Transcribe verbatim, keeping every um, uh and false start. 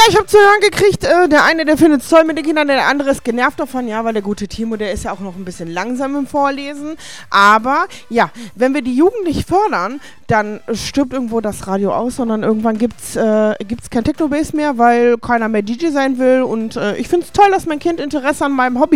ich habe zu hören gekriegt, äh, der eine, der findet es toll mit den Kindern, der andere ist genervt davon. Ja, weil der gute Timo, der ist ja auch noch ein bisschen langsam im Vorlesen. Aber ja, wenn wir die Jugend nicht fördern, dann stirbt irgendwo das Radio aus, sondern irgendwann gibt es äh, gibt's kein Techno-Bass mehr, weil keiner mehr D J sein will. Und äh, ich finde es toll, dass mein Kind Interesse an meinem Hobby